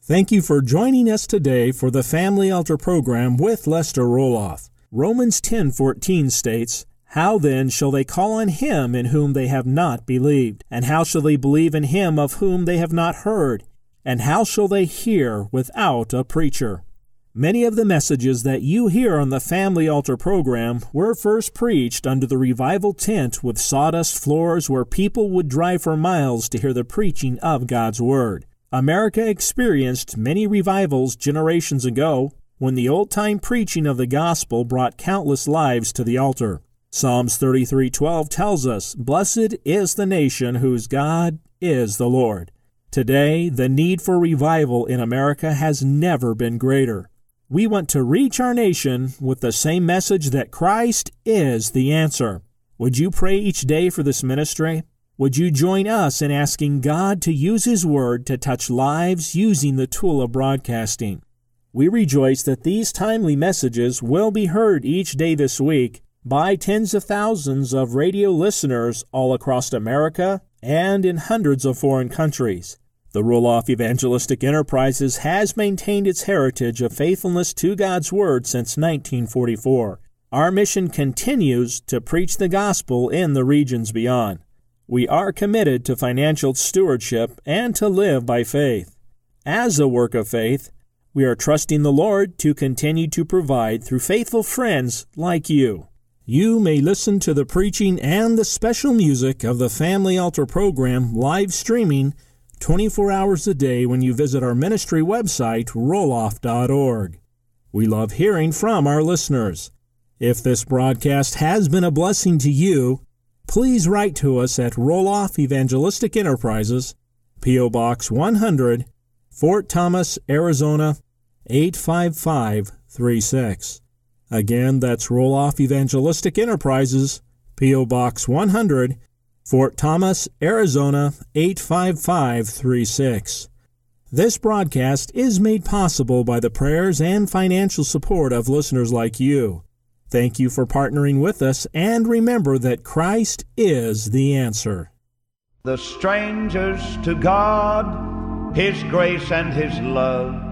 Thank you for joining us today for the Family Altar program with Lester Roloff. Romans 10:14 states, "How then shall they call on him in whom they have not believed? And how shall they believe in him of whom they have not heard? And how shall they hear without a preacher?" Many of the messages that you hear on the Family Altar program were first preached under the revival tent with sawdust floors where people would drive for miles to hear the preaching of God's Word. America experienced many revivals generations ago when the old-time preaching of the gospel brought countless lives to the altar. Psalms 33:12 tells us, "Blessed is the nation whose God is the Lord." Today, the need for revival in America has never been greater. We want to reach our nation with the same message that Christ is the answer. Would you pray each day for this ministry? Would you join us in asking God to use His Word to touch lives using the tool of broadcasting? We rejoice that these timely messages will be heard each day this week by tens of thousands of radio listeners all across America and in hundreds of foreign countries. The Roloff Evangelistic Enterprises has maintained its heritage of faithfulness to God's Word since 1944. Our mission continues to preach the gospel in the regions beyond. We are committed to financial stewardship and to live by faith. As a work of faith, we are trusting the Lord to continue to provide through faithful friends like you. You may listen to the preaching and the special music of the Family Altar program live streaming 24 hours a day when you visit our ministry website, roloff.org. We love hearing from our listeners. If this broadcast has been a blessing to you, please write to us at Roloff Evangelistic Enterprises, P.O. Box 100, Fort Thomas, Arizona, 85536. Again, that's Roloff Evangelistic Enterprises, P.O. Box 100, Fort Thomas, Arizona, 85536. This broadcast is made possible by the prayers and financial support of listeners like you. Thank you for partnering with us, and remember that Christ is the answer. The strangers to God, His grace and His love